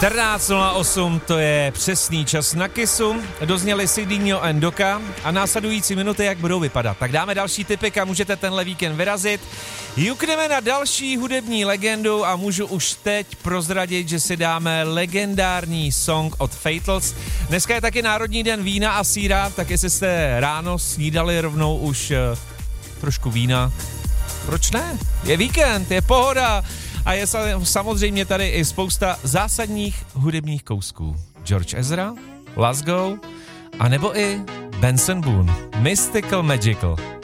14:08, to je přesný čas na Kissu. Dozněli Sidinho and Doka a následující minuty, jak budou vypadat. Tak dáme další tipy, kam můžete tenhle víkend vyrazit. Jukneme na další hudební legendu a můžu už teď prozradit, že si dáme legendární song od Fatals. Dneska je taky Národní den vína a sýra, tak jestli jste ráno snídali rovnou už trošku vína, proč ne? Je víkend, je pohoda. A je samozřejmě tady i spousta zásadních hudebních kousků. George Ezra, Let's Go, a nebo i Benson Boone, Mystical Magical.